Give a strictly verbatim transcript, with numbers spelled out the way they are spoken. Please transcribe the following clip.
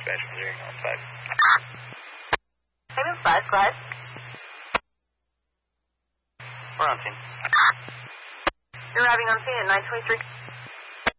expansion engineering on site. Payment five, go ahead. We're on scene. You're arriving on scene at nine twenty-three.